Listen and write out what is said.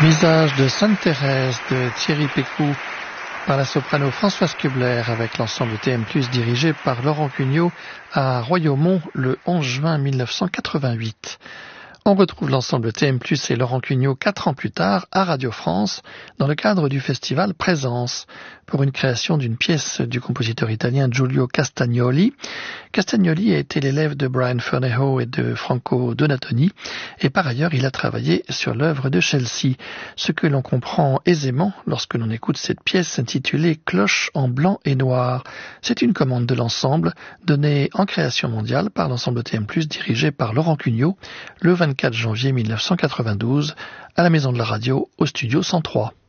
Visage de Sainte-Thérèse de Thierry Pécou par la soprano Françoise Kubler avec l'ensemble TM+, dirigé par Laurent Cugnot à Royaumont le 11 juin 1988. On retrouve l'ensemble TM+, et Laurent Cugnot 4 ans plus tard à Radio France dans le cadre du festival Présence pour une création d'une pièce du compositeur italien Giulio Castagnoli. Castagnoli a été l'élève de Brian Ferneyhough et de Franco Donatoni et par ailleurs il a travaillé sur l'œuvre de Chelsea, ce que l'on comprend aisément lorsque l'on écoute cette pièce intitulée Cloche en blanc et noir. C'est une commande de l'ensemble donnée en création mondiale par l'ensemble TM+, dirigé par Laurent Cugnot le 24 janvier 1992 à la Maison de la Radio au studio 103.